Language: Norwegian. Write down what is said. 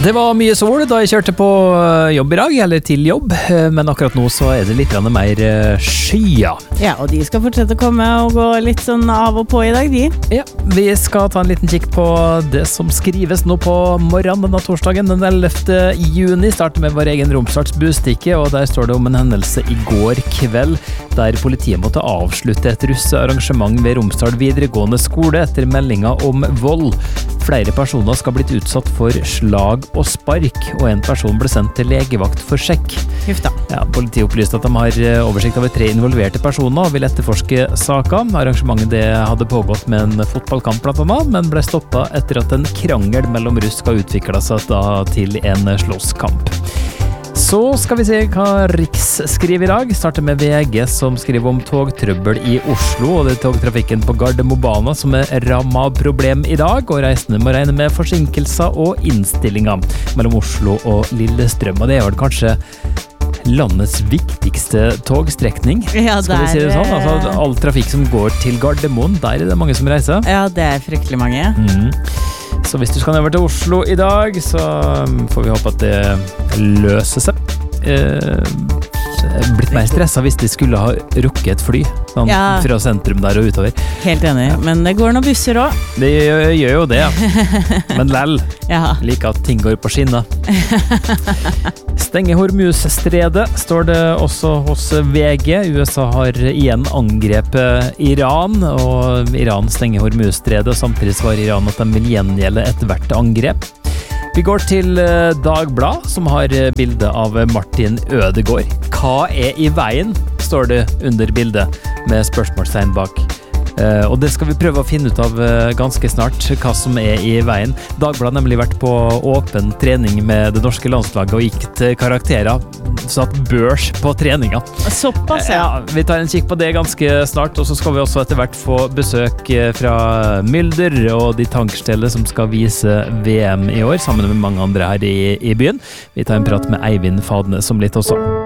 Det var mye sol da jeg kjørte på jobb i dag, eller til jobb, men akkurat nå så det litt mer skya. Ja, og de skal fortsette å komme og gå litt sånn av og på i dag, de. Ja, vi skal ta en liten kikk på det som skrives nå på morgenen denne torsdagen, den 11. juni. Starter med vår egen Romsdals Bustikke, og der står det om en hendelse i går kveld, der politiet måtte avslutte et russearrangement ved Romsdal videregående skole etter meldinger om vold. Flere personer skal ha blitt utsatt for slag og spark, og en person ble sendt til legevakt for sjekk. Huff da. Ja, politiet opplyste at de har oversikt over 3 involverte personer og vil etterforske saken. Arrangementet det hadde pågått med en fotballkamp blant annet, men ble stoppet etter at en krangel mellom russ skal utvikle seg da til en slåsskamp. Så skal vi se hva Riks skriver i dag. Starter med VG som skriver om togtrøbbel i Oslo, og det togtrafikken på Gardermobanen som rammet av problem i dag, og reisende må regne med forsinkelser og innstillinger mellom Oslo og Lillestrøm. Og det vel kanskje landets viktigste togstrekning, Ja, skal vi si det sånn? Altså, all trafikk som går til Gardermoen, der det mange som reiser. Ja, det fryktelig mange. Så hvis du skal over til Oslo i dag, så får vi håpe at det løser seg. Blitt mer stresset hvis de skulle ha rukket et fly sånn, Ja. fra sentrum der og utover. Helt enig, men det går noen busser også. Det gjør jo det, ja. Men lell, Ja. like at ting går på skinner. Stenge Hormuzstredet står det også hos VG. USA har igjen angrepet Iran, og Iran stenger Hormuzstredet, og samtidig svarer Iran at de vil gjengjelde et hvert angrep. Vi går til Dagbladet, som har bilde av Martin Ødegaard. Hva i veien, står det under bildet, med spørsmålstegn bak. Og det skal vi prøve å finne ut av ganske snart, hva som i veien. Dagbladet har nemlig vært på åpen trening med det norske landslaget og gitt karakterer, satt børs på treninga. Såpass, ja. Ja, vi tar en kikk på det ganske snart, og så skal vi også etter hvert få besøk fra Mylder og de tankstellet som skal vise VM i år, sammen med mange andre her i byen. Vi tar en prat med Eivind Fadnes om litt også.